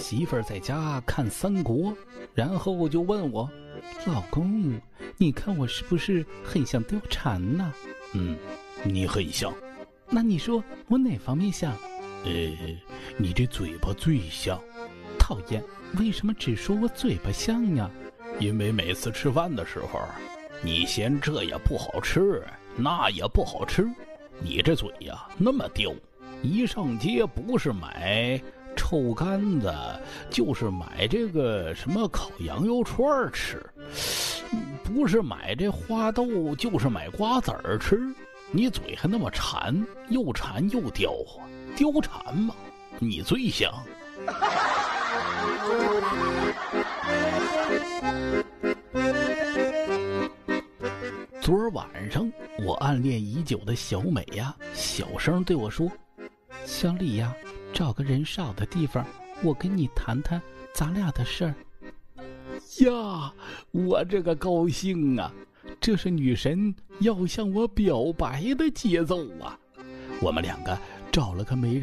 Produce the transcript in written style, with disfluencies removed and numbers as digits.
媳妇儿在家看三国，然后就问我，老公，你看我是不是很像貂蝉呢？ 你很像。 那你说我哪方面像？ 你这嘴巴最像。 讨厌，为什么只说我嘴巴像呀？ 因为每次吃饭的时候，你嫌这也不好吃，那也不好吃，你这嘴呀那么刁，一上街不是买臭干子，就是买这个什么烤羊肉串吃，不是买这花豆，就是买瓜子儿吃。你嘴还那么馋，又馋又刁啊，貂蝉嘛，你最像。 昨儿晚上，我暗恋已久的小美呀，小声对我说：“小李呀，找个人少的地方，我跟你谈谈咱俩的事儿。”呀，我这个高兴啊！这是女神要向我表白的节奏啊！我们两个找了个没人